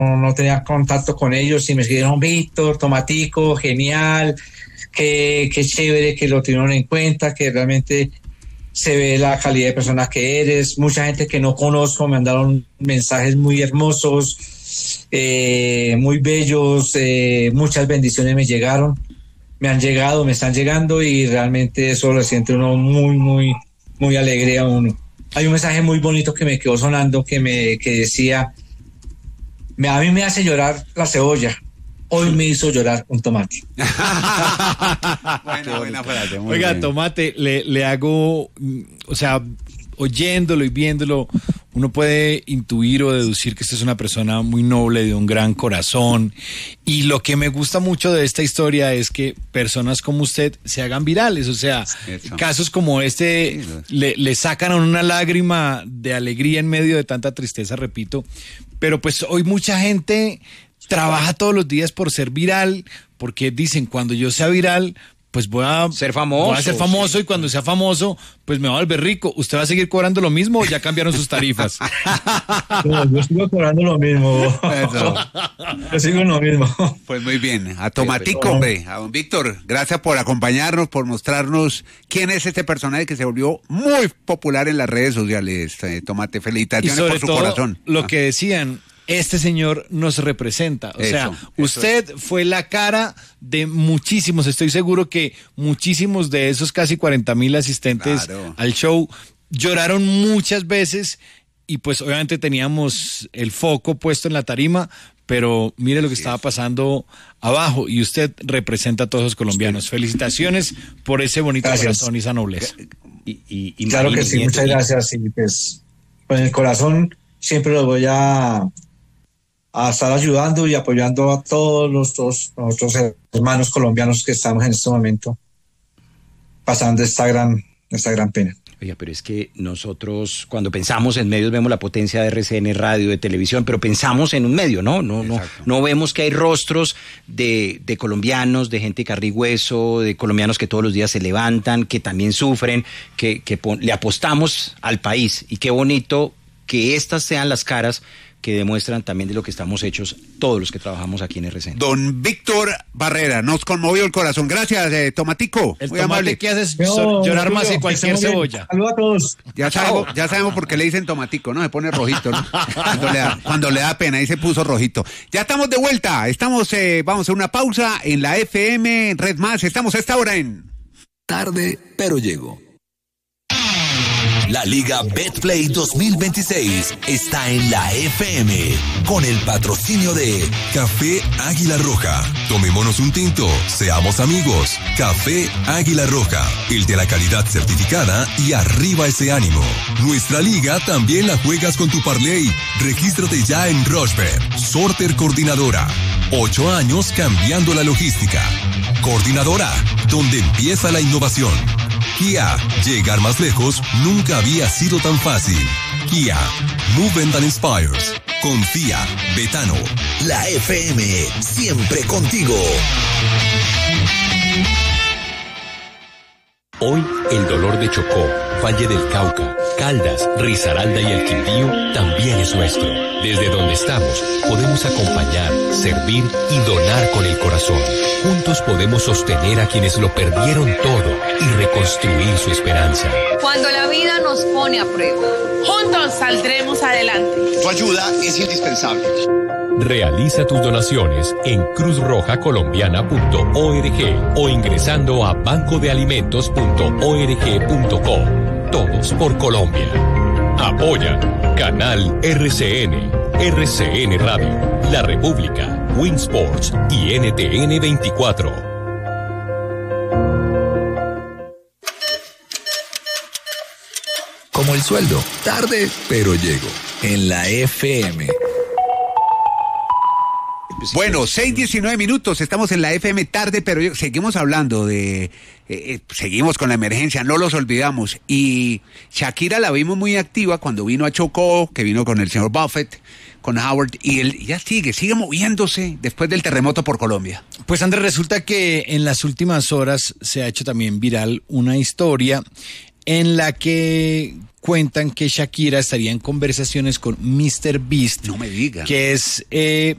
no tenía contacto con ellos y me escribieron: Víctor, tomatico, genial, qué chévere que lo tuvieron en cuenta, que realmente se ve la calidad de persona que eres. Mucha gente que no conozco me mandaron mensajes muy hermosos, muy bellos, muchas bendiciones me llegaron, me han llegado, me están llegando, y realmente eso lo siente uno muy, muy, muy alegre a uno. Hay un mensaje muy bonito que me quedó sonando que decía: a mí me hace llorar la cebolla, hoy me hizo llorar un tomate. Buena frase. Oiga, bien. Tomate, le hago, o sea, oyéndolo y viéndolo, uno puede intuir o deducir que esta es una persona muy noble, de un gran corazón. Y lo que me gusta mucho de esta historia es que personas como usted se hagan virales. O sea, casos como este le sacan a una lágrima de alegría en medio de tanta tristeza, repito. Pero pues hoy mucha gente trabaja todos los días por ser viral, porque dicen: cuando yo sea viral, pues voy a ser famoso, y cuando sea famoso, pues me voy a volver rico. ¿Usted va a seguir cobrando lo mismo o ya cambiaron sus tarifas? No, yo sigo cobrando lo mismo. Yo sigo en lo mismo. Pues muy bien. A Tomatico, hombre, a don Víctor, gracias por acompañarnos, por mostrarnos quién es este personaje que se volvió muy popular en las redes sociales. Tomate, felicitaciones por su corazón. Lo que decían: este señor nos representa. O sea, usted fue la cara de muchísimos. Estoy seguro que muchísimos de esos casi 40,000 asistentes al show lloraron muchas veces, y pues obviamente teníamos el foco puesto en la tarima, pero mire lo que estaba pasando abajo, y usted representa a todos los colombianos. Felicitaciones por ese bonito corazón y esa nobleza. Y claro que sí, muchas gracias. Y pues con el corazón siempre los voy a estar ayudando y apoyando a todos nuestros hermanos colombianos que estamos en este momento pasando esta gran pena. Oiga, pero es que nosotros cuando pensamos en medios vemos la potencia de RCN, radio, de televisión, pero pensamos en un medio, ¿no? No vemos que hay rostros de colombianos, de gente carne y hueso, de colombianos que todos los días se levantan, que también sufren, que le apostamos al país. Y qué bonito que estas sean las caras que demuestran también de lo que estamos hechos todos los que trabajamos aquí en RCN. Don Víctor Barrera, nos conmovió el corazón. Gracias, Tomatico. El muy tomate amable. Que haces llorar más que cualquier cebolla. Saludos a todos. Ya sabemos por qué le dicen Tomatico, ¿no? Se pone rojito, ¿no? cuando le da pena, ahí se puso rojito. Ya estamos de vuelta. Vamos a hacer una pausa en la FM Red Más. Estamos a esta hora en Tarde, pero llego. La Liga Betplay 2026 está en la FM con el patrocinio de Café Águila Roja. Tomémonos un tinto, seamos amigos. Café Águila Roja, el de la calidad certificada, y arriba ese ánimo. Nuestra liga también la juegas con tu parlay. Regístrate ya en Rochebet. Sorter Coordinadora. 8 años cambiando la logística. Coordinadora, donde empieza la innovación. Kia, llegar más lejos nunca había sido tan fácil. Kia, Movement that Inspires. Confía, Betano. La FM, siempre contigo. Hoy, el dolor de Chocó, Valle del Cauca, Caldas, Risaralda y el Quindío también es nuestro. Desde donde estamos, podemos acompañar, servir y donar con el corazón. Juntos podemos sostener a quienes lo perdieron todo y reconstruir su esperanza. Cuando la vida nos pone a prueba, juntos saldremos adelante. Tu ayuda es indispensable. Realiza tus donaciones en cruzrojacolombiana.org o ingresando a bancodealimentos.org.co. Todos por Colombia. Apoya Canal RCN, RCN Radio, La República, Winsports y NTN 24. Como el sueldo, tarde, pero llego. En la FM. Bueno, 6:19 minutos, estamos en la FM tarde, pero seguimos hablando seguimos con la emergencia, no los olvidamos. Y Shakira la vimos muy activa cuando vino a Chocó, que vino con el señor Buffett, con Howard, y él ya sigue moviéndose después del terremoto por Colombia. Pues Andrés, resulta que en las últimas horas se ha hecho también viral una historia en la que cuentan que Shakira estaría en conversaciones con Mr. Beast. No me diga. Que es